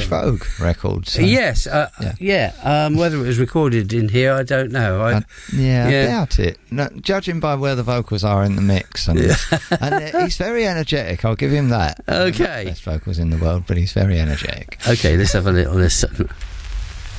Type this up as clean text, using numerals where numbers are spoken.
Vogue record. So. Yes, whether it was recorded in here, I don't know. I doubt it. No, judging by where the vocals are in the mix, and he's very energetic. I'll give him that. Okay, Best vocals in the world, but he's very energetic. Okay, let's have a little listen.